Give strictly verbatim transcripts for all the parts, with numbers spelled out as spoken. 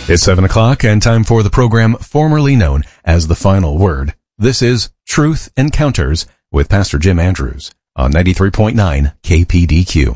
It's seven o'clock and time for the program formerly known as The Final Word. This is Truth Encounters with Pastor Jim Andrews on ninety-three point nine K P D Q.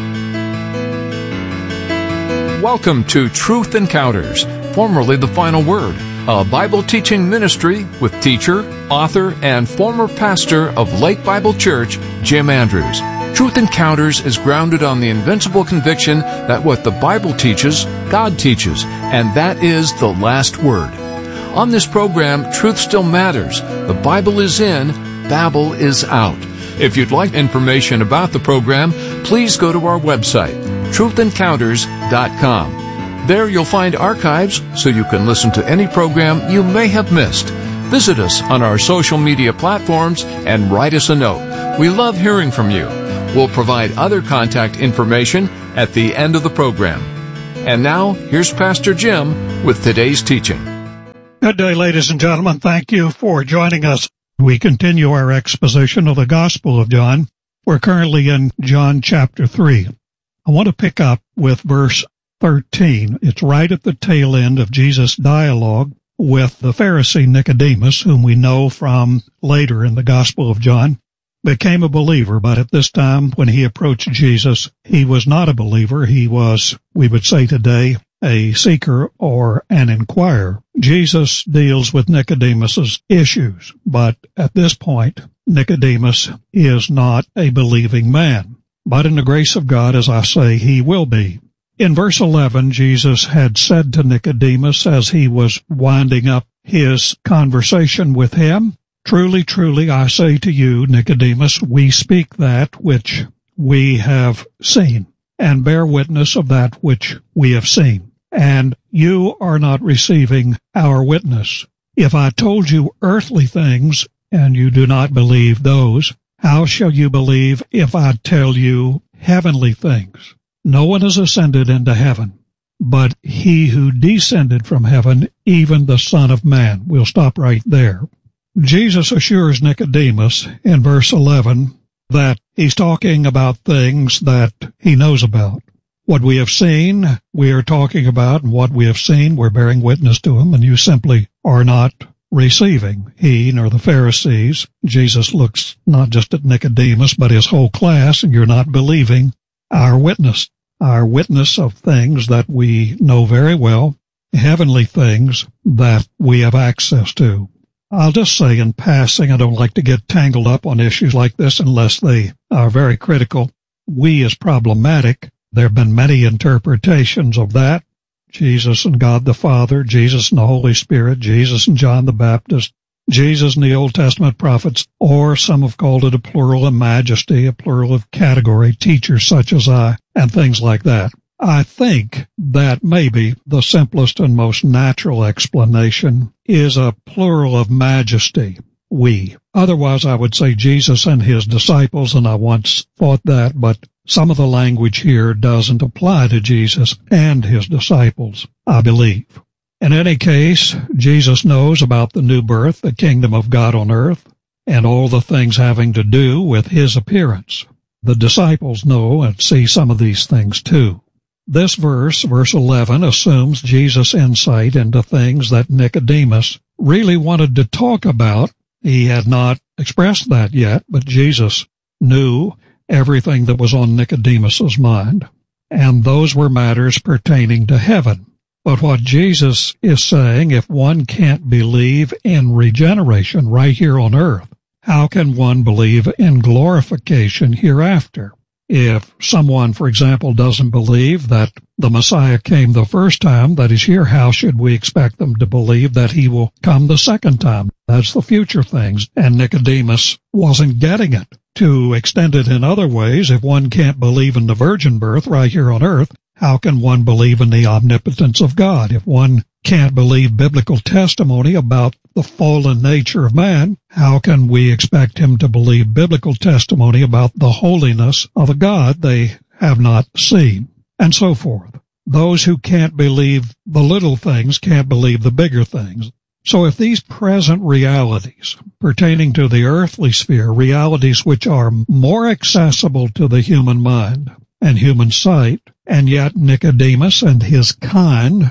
Welcome to Truth Encounters, formerly The Final Word, a Bible teaching ministry with teacher, author, and former pastor of Lake Bible Church, Jim Andrews. Truth Encounters is grounded on the invincible conviction that what the Bible teaches, God teaches, and that is the last word. On this program, truth still matters. The Bible is in, Babel is out. If you'd like information about the program, please go to our website, truth encounters dot com. There you'll find archives so you can listen to any program you may have missed. Visit us on our social media platforms and write us a note. We love hearing from you. We'll provide other contact information at the end of the program. And now, here's Pastor Jim with today's teaching. Good day, ladies and gentlemen. Thank you for joining us. We continue our exposition of the Gospel of John. We're currently in John chapter three. I want to pick up with verse thirteen. It's right at the tail end of Jesus' dialogue with the Pharisee Nicodemus, whom we know from later in the Gospel of John. Became a believer, but at this time when he approached Jesus, he was not a believer. He was, we would say today, a seeker or an inquirer. Jesus deals with Nicodemus's issues, but at this point, Nicodemus is not a believing man. But in the grace of God, as I say, he will be. In verse eleven, Jesus had said to Nicodemus as he was winding up his conversation with him, "Truly, truly, I say to you, Nicodemus, we speak that which we have seen, and bear witness of that which we have seen. And you are not receiving our witness. If I told you earthly things, and you do not believe those, how shall you believe if I tell you heavenly things? No one has ascended into heaven, but he who descended from heaven, even the Son of Man." We'll stop right there. Jesus assures Nicodemus in verse eleven that he's talking about things that he knows about. What we have seen, we are talking about, and what we have seen, we're bearing witness to him, and you simply are not receiving. He nor the Pharisees. Jesus looks not just at Nicodemus, but his whole class, and you're not believing our witness, our witness of things that we know very well, heavenly things that we have access to. I'll just say in passing, I don't like to get tangled up on issues like this unless they are very critical. We is problematic. There have been many interpretations of that. Jesus and God the Father, Jesus and the Holy Spirit, Jesus and John the Baptist, Jesus and the Old Testament prophets, or some have called it a plural of majesty, a plural of category, teachers such as I, and things like that. I think that maybe the simplest and most natural explanation is a plural of majesty, we. Otherwise, I would say Jesus and his disciples, and I once thought that, but some of the language here doesn't apply to Jesus and his disciples, I believe. In any case, Jesus knows about the new birth, the kingdom of God on earth, and all the things having to do with his appearance. The disciples know and see some of these things too. This verse, verse eleven, assumes Jesus' insight into things that Nicodemus really wanted to talk about. He had not expressed that yet, but Jesus knew everything that was on Nicodemus's mind, and those were matters pertaining to heaven. But what Jesus is saying, if one can't believe in regeneration right here on earth, how can one believe in glorification hereafter? If someone, for example, doesn't believe that the Messiah came the first time that he's here, how should we expect them to believe that he will come the second time? That's the future things, and Nicodemus wasn't getting it. To extend it in other ways, if one can't believe in the virgin birth right here on earth, how can one believe in the omnipotence of God? If one can't believe biblical testimony about the fallen nature of man, how can we expect him to believe biblical testimony about the holiness of a God they have not seen? And so forth. Those who can't believe the little things can't believe the bigger things. So if these present realities pertaining to the earthly sphere, realities which are more accessible to the human mind and human sight, and yet Nicodemus and his kind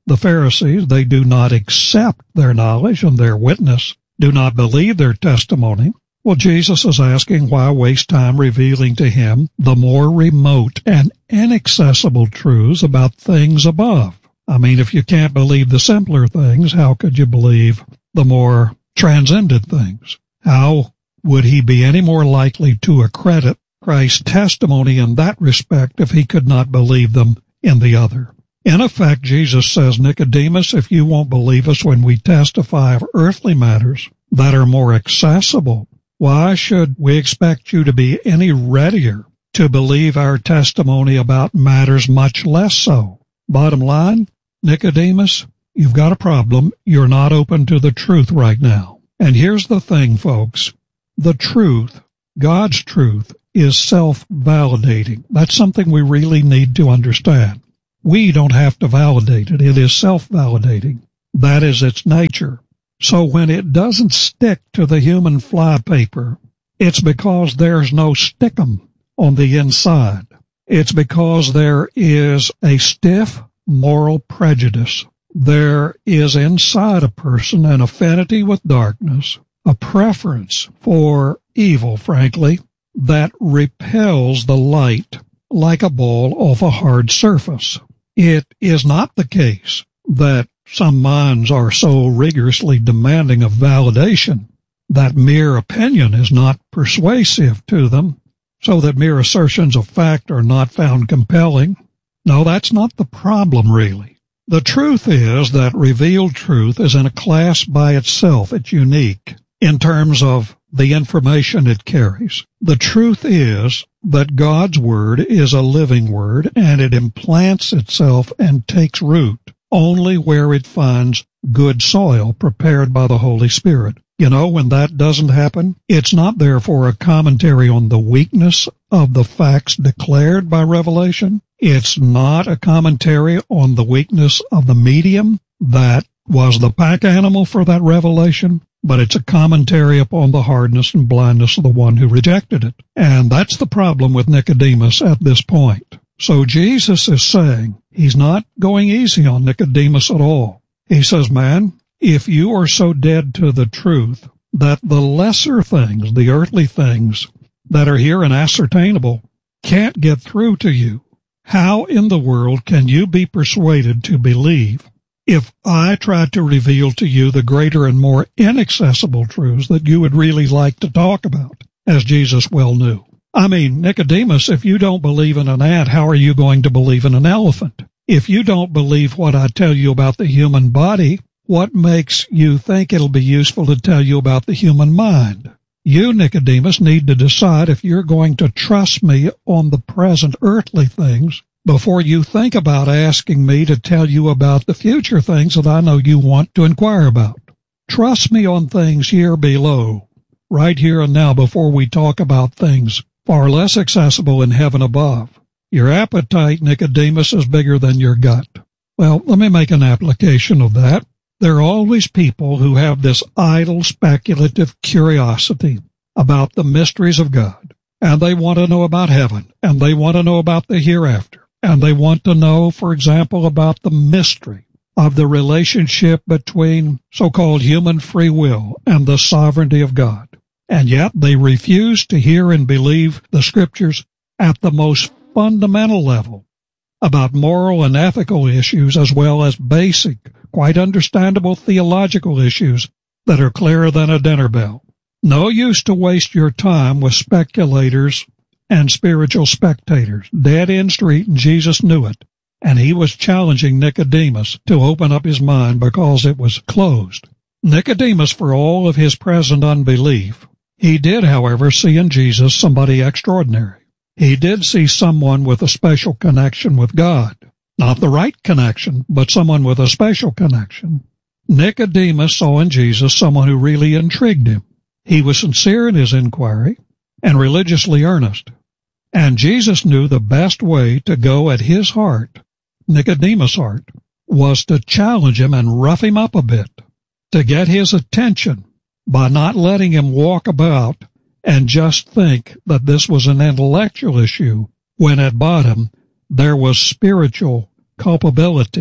The Pharisees, they do not accept their knowledge and their witness, do not believe their testimony. Well, Jesus is asking why waste time revealing to him the more remote and inaccessible truths about things above. I mean, if you can't believe the simpler things, how could you believe the more transcendent things? How would he be any more likely to accredit Christ's testimony in that respect if he could not believe them in the other? In effect, Jesus says, Nicodemus, if you won't believe us when we testify of earthly matters that are more accessible, why should we expect you to be any readier to believe our testimony about matters much less so? Bottom line, Nicodemus, you've got a problem. You're not open to the truth right now. And here's the thing, folks. The truth, God's truth, is self-validating. That's something we really need to understand. We don't have to validate it. It is self-validating. That is its nature. So when it doesn't stick to the human flypaper, it's because there's no stickum on the inside. It's because there is a stiff moral prejudice. There is inside a person an affinity with darkness, a preference for evil, frankly, that repels the light like a ball off a hard surface. It is not the case that some minds are so rigorously demanding of validation that mere opinion is not persuasive to them, so that mere assertions of fact are not found compelling. No, that's not the problem, really. The truth is that revealed truth is in a class by itself. It's unique in terms of the information it carries. The truth is that God's Word is a living Word, and it implants itself and takes root only where it finds good soil prepared by the Holy Spirit. You know, when that doesn't happen, it's not therefore a commentary on the weakness of the facts declared by revelation. It's not a commentary on the weakness of the medium that was the pack animal for that revelation, but it's a commentary upon the hardness and blindness of the one who rejected it. And that's the problem with Nicodemus at this point. So Jesus is saying he's not going easy on Nicodemus at all. He says, man, if you are so dead to the truth that the lesser things, the earthly things that are here and ascertainable, can't get through to you, how in the world can you be persuaded to believe if I try to reveal to you the greater and more inaccessible truths that you would really like to talk about, as Jesus well knew? I mean, Nicodemus, if you don't believe in an ant, how are you going to believe in an elephant? If you don't believe what I tell you about the human body, what makes you think it'll be useful to tell you about the human mind? You, Nicodemus, need to decide if you're going to trust me on the present earthly things before you think about asking me to tell you about the future things that I know you want to inquire about. Trust me on things here below, right here and now, before we talk about things far less accessible in heaven above. Your appetite, Nicodemus, is bigger than your gut. Well, let me make an application of that. There are always people who have this idle, speculative curiosity about the mysteries of God, and they want to know about heaven, and they want to know about the hereafter, and they want to know, for example, about the mystery of the relationship between so-called human free will and the sovereignty of God. And yet they refuse to hear and believe the Scriptures at the most fundamental level about moral and ethical issues, as well as basic, quite understandable theological issues that are clearer than a dinner bell. No use to waste your time with speculators and spiritual spectators. Dead-end street, and Jesus knew it. And he was challenging Nicodemus to open up his mind because it was closed. Nicodemus, for all of his present unbelief, he did, however, see in Jesus somebody extraordinary. He did see someone with a special connection with God. Not the right connection, but someone with a special connection. Nicodemus saw in Jesus someone who really intrigued him. He was sincere in his inquiry and religiously earnest. And Jesus knew the best way to go at his heart, Nicodemus' heart, was to challenge him and rough him up a bit, to get his attention by not letting him walk about and just think that this was an intellectual issue, when at bottom there was spiritual culpability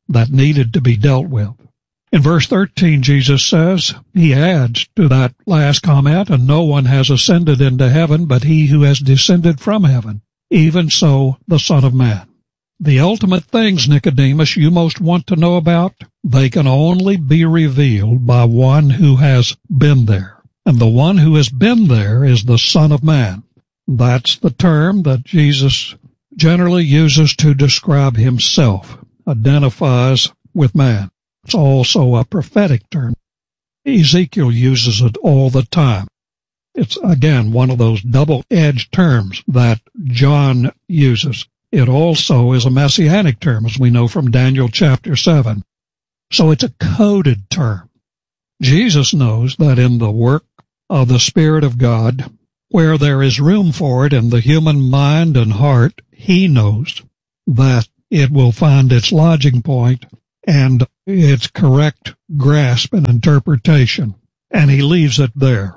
that needed to be dealt with. In verse thirteen, Jesus says, he adds to that last comment, and no one has ascended into heaven but he who has descended from heaven, even so the Son of Man. The ultimate things, Nicodemus, you most want to know about, they can only be revealed by one who has been there. And the one who has been there is the Son of Man. That's the term that Jesus generally uses to describe himself, identifies with man. It's also a prophetic term. Ezekiel uses it all the time. It's, again, one of those double-edged terms that John uses. It also is a messianic term, as we know from Daniel chapter seven. So it's a coded term. Jesus knows that in the work of the Spirit of God, where there is room for it in the human mind and heart, he knows that it will find its lodging point and its correct grasp and interpretation, and he leaves it there.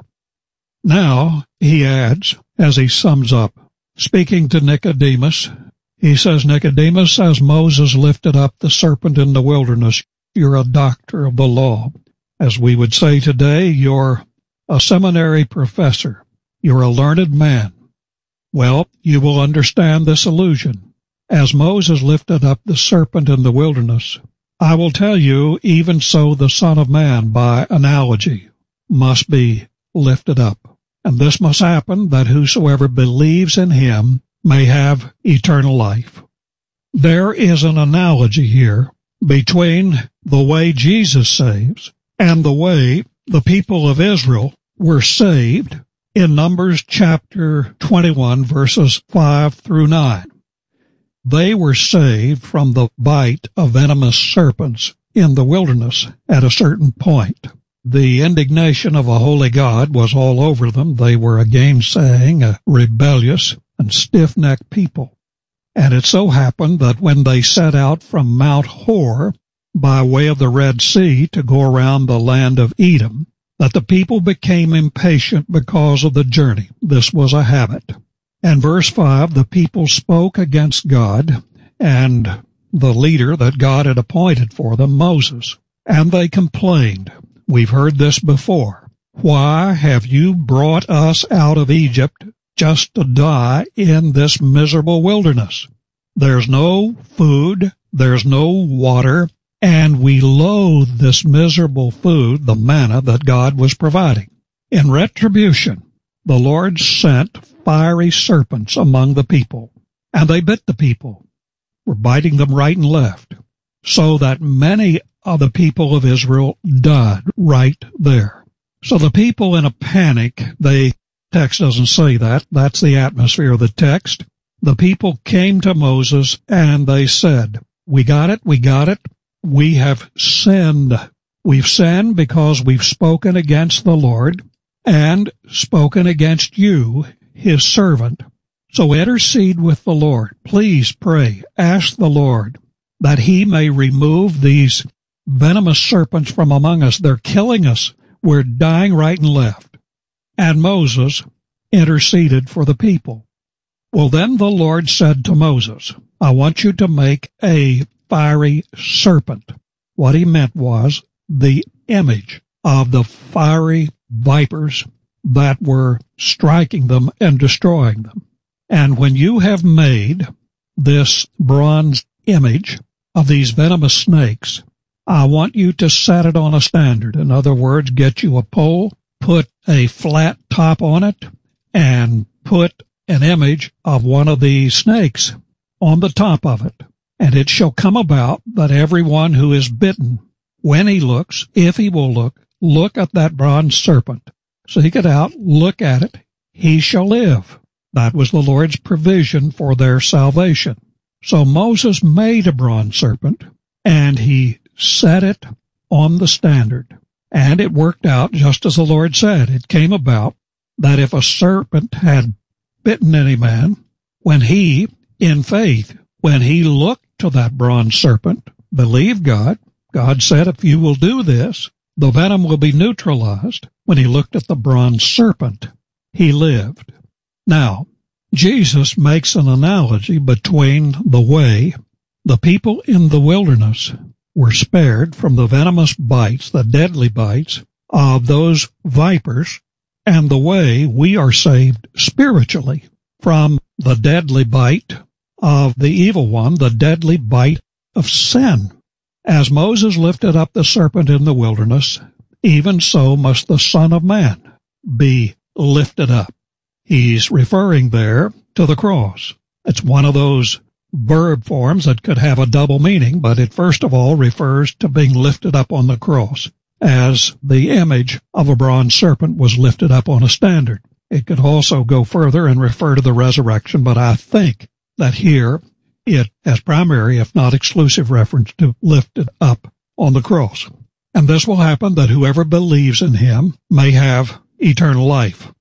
Now, he adds, as he sums up, speaking to Nicodemus, he says, Nicodemus, as Moses lifted up the serpent in the wilderness, you're a doctor of the law. As we would say today, you're a seminary professor. You're a learned man. Well, you will understand this allusion. As Moses lifted up the serpent in the wilderness, I will tell you, even so the Son of Man, by analogy, must be lifted up. And this must happen, that whosoever believes in him may have eternal life. There is an analogy here between the way Jesus saves and the way the people of Israel were saved in Numbers chapter twenty-one, verses five through nine. They were saved from the bite of venomous serpents in the wilderness at a certain point. The indignation of a holy God was all over them. They were a gainsaying, a rebellious, and stiff-necked people. And it so happened that when they set out from Mount Hor by way of the Red Sea to go around the land of Edom, that the people became impatient because of the journey. This was a habit. And verse five, the people spoke against God and the leader that God had appointed for them, Moses, and they complained. We've heard this before. Why have you brought us out of Egypt just to die in this miserable wilderness? There's no food, there's no water, and we loathe this miserable food, the manna that God was providing. In retribution, the Lord sent fiery serpents among the people, and they bit the people, were biting them right and left, so that many of the people of Israel died right there. So the people in a panic, the text doesn't say that, that's the atmosphere of the text. The people came to Moses and they said, we got it, we got it, we have sinned. We've sinned because we've spoken against the Lord and spoken against you, his servant. So intercede with the Lord. Please pray, ask the Lord that he may remove these venomous serpents from among us. They're killing us. We're dying right and left. And Moses interceded for the people. Well, then the Lord said to Moses, I want you to make a fiery serpent. What he meant was the image of the fiery vipers that were striking them and destroying them. And when you have made this bronze image of these venomous snakes, I want you to set it on a standard. In other words, get you a pole, put a flat top on it, and put an image of one of these snakes on the top of it. And it shall come about that everyone who is bitten, when he looks, if he will look, look at that bronze serpent. Seek it out, look at it, he shall live. That was the Lord's provision for their salvation. So Moses made a bronze serpent, and he set it on the standard. And it worked out just as the Lord said. It came about that if a serpent had bitten any man, when he, in faith, when he looked to that bronze serpent, believed God, God said, if you will do this, the venom will be neutralized. When he looked at the bronze serpent, he lived. Now, Jesus makes an analogy between the way the people in the wilderness were spared from the venomous bites, the deadly bites of those vipers, and the way we are saved spiritually from the deadly bite of the evil one, the deadly bite of sin. As Moses lifted up the serpent in the wilderness, even so must the Son of Man be lifted up. He's referring there to the cross. It's one of those verb forms that could have a double meaning, but it first of all refers to being lifted up on the cross, as the image of a bronze serpent was lifted up on a standard. It could also go further and refer to the resurrection, but I think that here it has primary, if not exclusive, reference to lifted up on the cross. And this will happen that whoever believes in him may have eternal life.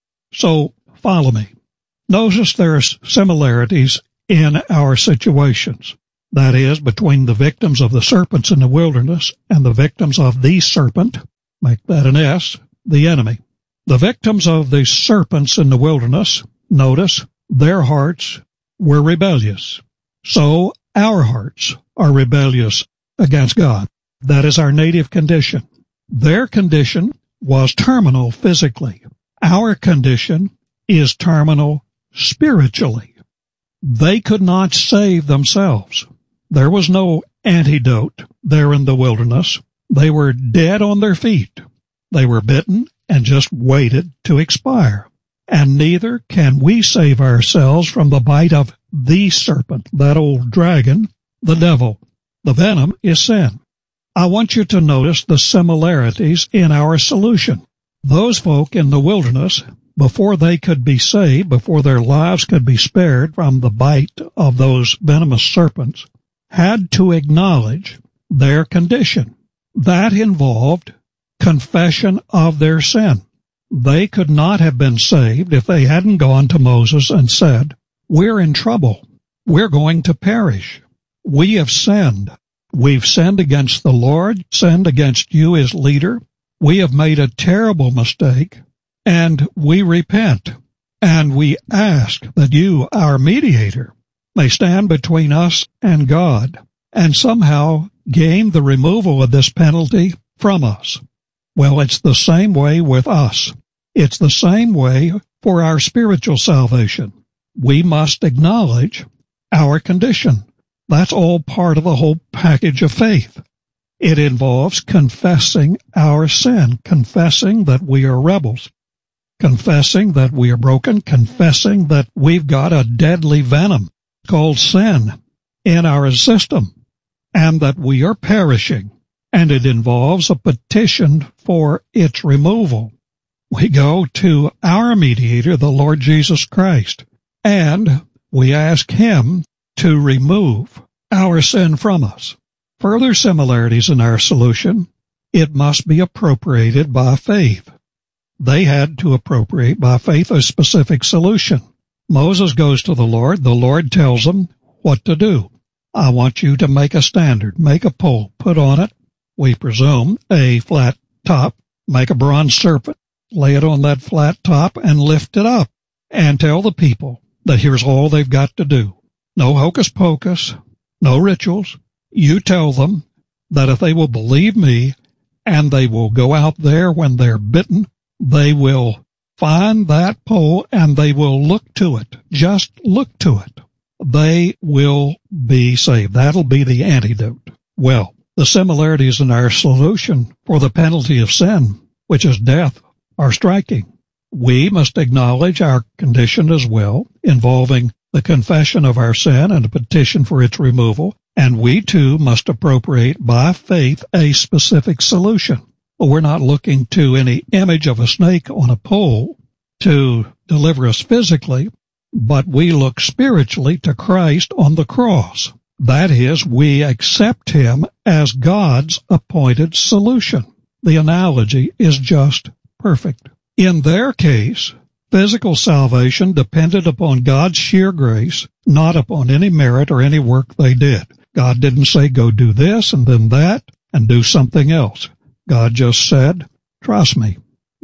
So follow me. Notice there are similarities in our situations. That is, between the victims of the serpents in the wilderness and the victims of the serpent, make that an S, the enemy. The victims of the serpents in the wilderness, notice, their hearts were rebellious. So our hearts are rebellious against God. That is our native condition. Their condition was terminal physically. Our condition is terminal spiritually. They could not save themselves. There was no antidote there in the wilderness. They were dead on their feet. They were bitten and just waited to expire. And neither can we save ourselves from the bite of the serpent, that old dragon, the devil. The venom is sin. I want you to notice the similarities in our solution. Those folk in the wilderness, before they could be saved, before their lives could be spared from the bite of those venomous serpents, had to acknowledge their condition. That involved confession of their sin. They could not have been saved if they hadn't gone to Moses and said, "We're in trouble. We're going to perish. We have sinned. We've sinned against the Lord, sinned against you as leader. We have made a terrible mistake, and we repent. And we ask that you, our mediator, may stand between us and God, and somehow gain the removal of this penalty from us." Well, it's the same way with us. It's the same way for our spiritual salvation. We must acknowledge our condition. That's all part of the whole package of faith. It involves confessing our sin, confessing that we are rebels, confessing that we are broken, confessing that we've got a deadly venom called sin in our system, and that we are perishing. And it involves a petition for its removal. We go to our mediator, the Lord Jesus Christ, and we ask him to remove our sin from us. Further similarities in our solution: it must be appropriated by faith. They had to appropriate by faith a specific solution. Moses goes to the Lord. The Lord tells him what to do. I want you to make a standard, make a pole, put on it, we presume, a flat top, make a bronze serpent, lay it on that flat top, and lift it up, and tell the people that here's all they've got to do. No hocus pocus, no rituals. You tell them that if they will believe me and they will go out there when they're bitten, they will find that pole and they will look to it. Just look to it. They will be saved. That'll be the antidote. Well, the similarities in our solution for the penalty of sin, which is death, are striking. We must acknowledge our condition as well, involving the confession of our sin and a petition for its removal, and we too must appropriate by faith a specific solution. We're not looking to any image of a snake on a pole to deliver us physically, but we look spiritually to Christ on the cross. That is, we accept him as God's appointed solution. The analogy is just perfect. In their case, physical salvation depended upon God's sheer grace, not upon any merit or any work they did. God didn't say, go do this and then that and do something else. God just said, trust me,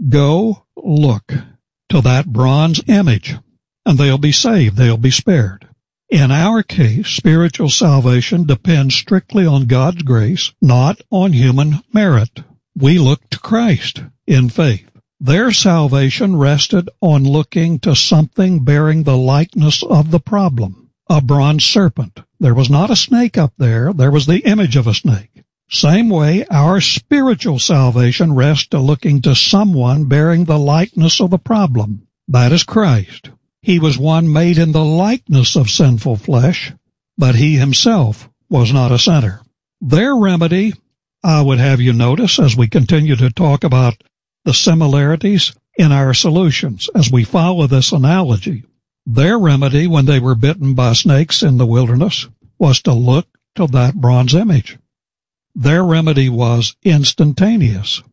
go look to that bronze image and they'll be saved, they'll be spared. In our case, spiritual salvation depends strictly on God's grace, not on human merit. We look to Christ in faith. Their salvation rested on looking to something bearing the likeness of the problem, a bronze serpent. There was not a snake up there, there was the image of a snake. Same way, our spiritual salvation rests to looking to someone bearing the likeness of the problem. That is Christ. He was one made in the likeness of sinful flesh, but he himself was not a sinner. Their remedy, I would have you notice as we continue to talk about the similarities in our solutions as we follow this analogy. Their remedy when they were bitten by snakes in the wilderness was to look to that bronze image. Their remedy was instantaneous.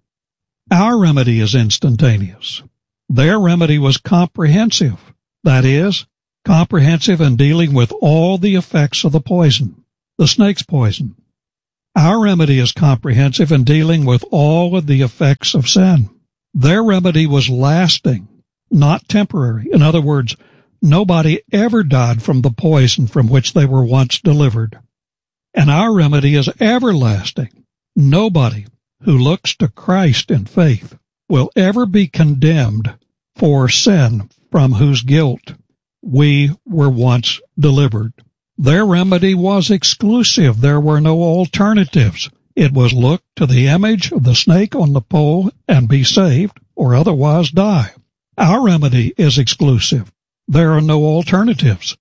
Our remedy is instantaneous. Their remedy was comprehensive. That is, comprehensive in dealing with all the effects of the poison, the snake's poison. Our remedy is comprehensive in dealing with all of the effects of sin. Their remedy was lasting, not temporary. In other words, nobody ever died from the poison from which they were once delivered. And our remedy is everlasting. Nobody who looks to Christ in faith will ever be condemned for sin from whose guilt we were once delivered. Their remedy was exclusive. There were no alternatives. It was look to the image of the snake on the pole and be saved, or otherwise die. Our remedy is exclusive. There are no alternatives.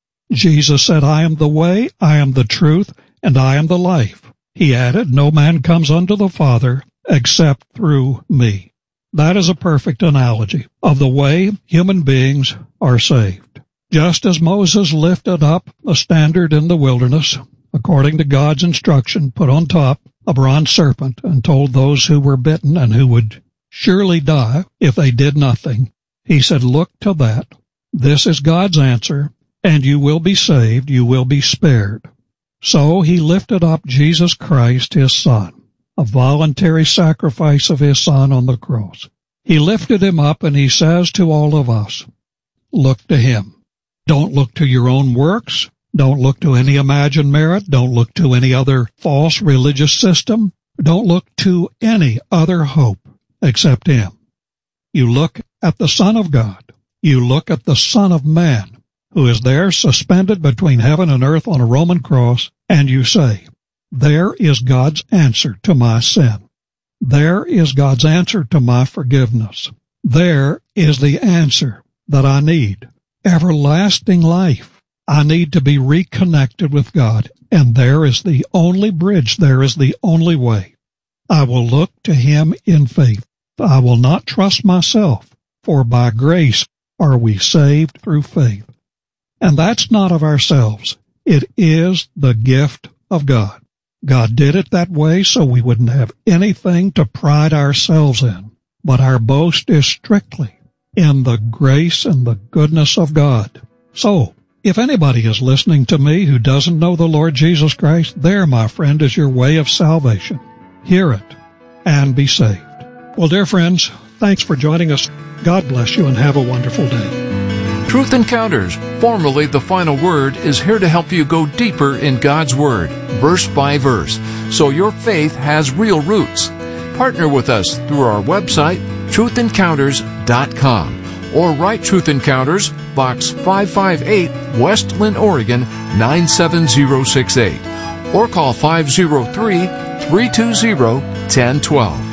Jesus said, I am the way, I am the truth, and I am the life. He added, no man comes unto the Father except through me. That is a perfect analogy of the way human beings are saved. Just as Moses lifted up a standard in the wilderness, according to God's instruction, put on top a bronze serpent and told those who were bitten and who would surely die if they did nothing, he said, look to that. This is God's answer, and you will be saved, you will be spared. So he lifted up Jesus Christ, his Son, a voluntary sacrifice of his Son on the cross. He lifted him up, and he says to all of us, look to him. Don't look to your own works. Don't look to any imagined merit. Don't look to any other false religious system. Don't look to any other hope except him. You look at the Son of God. You look at the Son of Man, who is there suspended between heaven and earth on a Roman cross, and you say, there is God's answer to my sin. There is God's answer to my forgiveness. There is the answer that I need. Everlasting life. I need to be reconnected with God, and there is the only bridge, there is the only way. I will look to him in faith. I will not trust myself, for by grace are we saved through faith. And that's not of ourselves. It is the gift of God. God did it that way so we wouldn't have anything to pride ourselves in, but our boast is strictly in the grace and the goodness of God. So, if anybody is listening to me who doesn't know the Lord Jesus Christ, there, my friend, is your way of salvation. Hear it and be saved. Well, dear friends, thanks for joining us. God bless you and have a wonderful day. Truth Encounters, formerly The Final Word, is here to help you go deeper in God's Word, verse by verse, so your faith has real roots. Partner with us through our website, truth encounters dot com, or write Truth Encounters, Box five five eight, West Linn, Oregon, nine seven zero six eight, or call five oh three, three two zero, one oh one two.